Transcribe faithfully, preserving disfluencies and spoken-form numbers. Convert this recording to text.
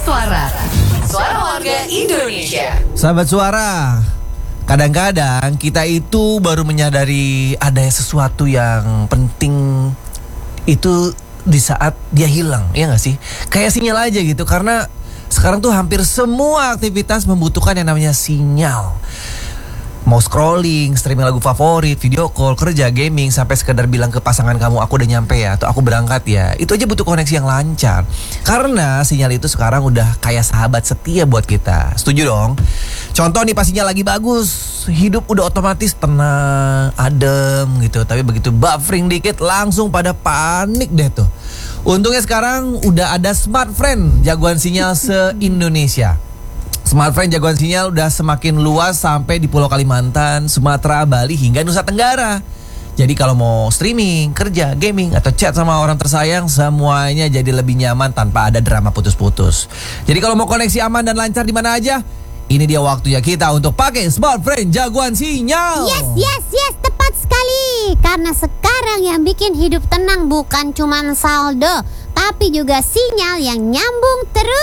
Suara. Suara warga Indonesia. Sahabat Suara, kadang-kadang kita itu baru menyadari ada sesuatu yang penting itu di saat dia hilang, ya gak sih? Kayak sinyal aja gitu, karena sekarang tuh hampir semua aktivitas membutuhkan yang namanya sinyal. Mau scrolling, streaming lagu favorit, video call, kerja, gaming, sampai sekedar bilang ke pasangan kamu aku udah nyampe ya, atau aku berangkat ya, itu aja butuh koneksi yang lancar. Karena sinyal itu sekarang udah kayak sahabat setia buat kita. Setuju dong? Contoh nih, pas sinyal lagi bagus, hidup udah otomatis tenang, adem gitu. Tapi begitu buffering dikit langsung pada panik deh tuh. Untungnya sekarang udah ada Smartfren, jagoan sinyal se-Indonesia. Smartfren jagoan sinyal udah semakin luas sampai di Pulau Kalimantan, Sumatera, Bali, hingga Nusa Tenggara. Jadi kalau mau streaming, kerja, gaming, atau chat sama orang tersayang, semuanya jadi lebih nyaman tanpa ada drama putus-putus. Jadi kalau mau koneksi aman dan lancar di mana aja, ini dia waktunya kita untuk pakai Smartfren jagoan sinyal. Yes, yes, yes, tepat sekali. Karena sekarang yang bikin hidup tenang bukan cuma saldo, tapi juga sinyal yang nyambung terus.